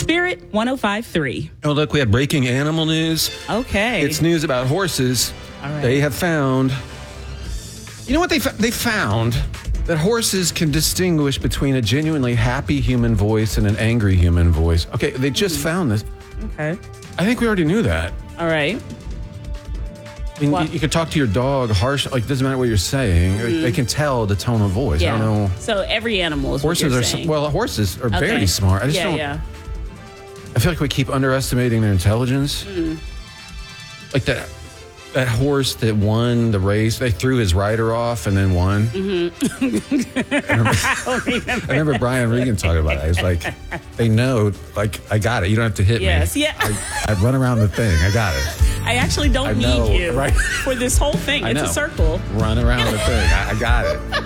Spirit 105.3. Oh, look, we have breaking animal news. Okay. It's news about horses. All right. They have found... You know what they found? That horses can distinguish between a genuinely happy human voice and an angry human voice. Okay, they just found this. Okay. I think we already knew that. All right. I mean, you could talk to your dog harsh, like, it doesn't matter what you're saying. They can tell the tone of voice. Yeah. I don't know. So every animal is Horses what you're are, saying. horses are very Okay. smart. I just don't. Yeah. I feel like we keep underestimating their intelligence. Like that horse that won the race, they threw his rider off and then won. I remember Brian Regan talking about it. It's like, they know, like, I got it. You don't have to hit Yes, me. yeah. I run around the thing. I got it. I actually don't I know, need you right? for this whole thing. I It's know. a circle. Run around the thing. I got it.